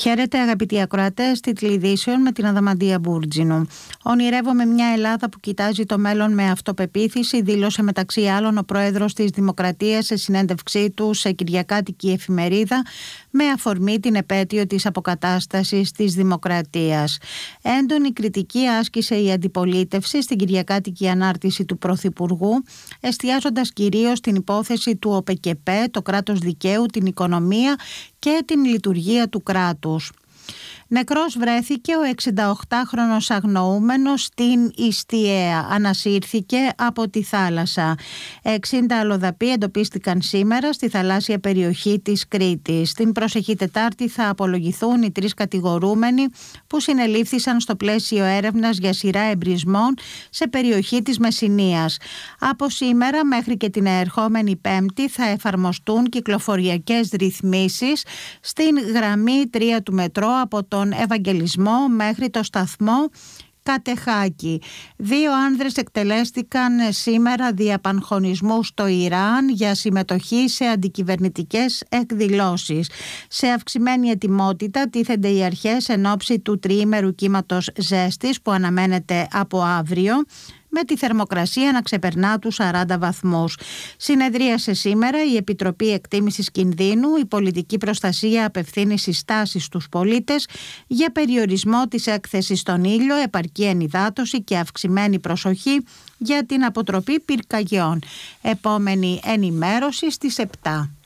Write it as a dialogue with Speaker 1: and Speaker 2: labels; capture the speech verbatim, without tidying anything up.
Speaker 1: Χαίρετε αγαπητοί ακροατές, τίτλοι ειδήσεων με την Αδαμαντία Μπούρτζινου. Ονειρεύομαι μια Ελλάδα που κοιτάζει το μέλλον με αυτοπεποίθηση, δήλωσε μεταξύ άλλων ο πρόεδρος της Δημοκρατίας σε συνέντευξή του σε κυριακάτικη εφημερίδα με αφορμή την επέτειο της αποκατάστασης της Δημοκρατίας. Έντονη κριτική άσκησε η αντιπολίτευση στην κυριακάτικη ανάρτηση του Πρωθυπουργού, εστιάζοντας κυρίως στην υπόθεση του ΟΠΕΚΕΠΕ, το κράτος δικαίου, την οικονομία και την λειτουργία του κράτους. Νεκρός βρέθηκε ο εξηνταοκτάχρονος αγνοούμενος στην Ιστιαία. Ανασύρθηκε από τη θάλασσα. εξήντα αλλοδαποί εντοπίστηκαν σήμερα στη θαλάσσια περιοχή της Κρήτης. Την προσεχή Τετάρτη θα απολογηθούν οι τρεις κατηγορούμενοι που συνελήφθησαν στο πλαίσιο έρευνας για σειρά εμπρισμών σε περιοχή της Μεσσηνίας. Από σήμερα μέχρι και την ερχόμενη Πέμπτη θα εφαρμοστούν κυκλοφοριακές ρυθμίσεις στην γραμμή τρία του μετρό από τον Ευαγγελισμό μέχρι το σταθμό Κατεχάκη. Δύο άνδρες εκτελέστηκαν σήμερα δι' απαγχωνισμού στο Ιράν για συμμετοχή σε αντικυβερνητικές εκδηλώσεις. Σε αυξημένη ετοιμότητα τίθενται οι αρχές εν ώψη του τριήμερου κύματος ζέστης που αναμένεται από αύριο, με τη θερμοκρασία να ξεπερνά τους σαράντα βαθμούς. Συνεδρίασε σήμερα η Επιτροπή Εκτίμησης Κινδύνου. Η πολιτική προστασία απευθύνει συστάσεις στους πολίτες για περιορισμό της έκθεσης στον ήλιο, επαρκή ενυδάτωση και αυξημένη προσοχή για την αποτροπή πυρκαγιών. Επόμενη ενημέρωση στις επτά.